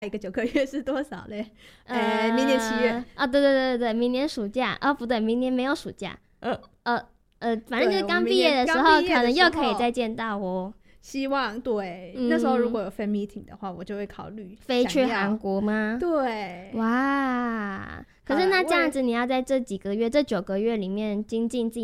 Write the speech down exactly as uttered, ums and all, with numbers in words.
一个九个月是多少嘞？呃，呃明年七月啊，对对对对，明年暑假啊，不对，明年没有暑假，呃呃呃，反正就是刚毕业的时候，可能又可以再见到哦。 希望对、嗯，那时候如果有 fan meeting 的话，我就会考虑飞去韩国吗？ 对， 哇！可是那这样子，你要在这几个月、这九个月里面精进自己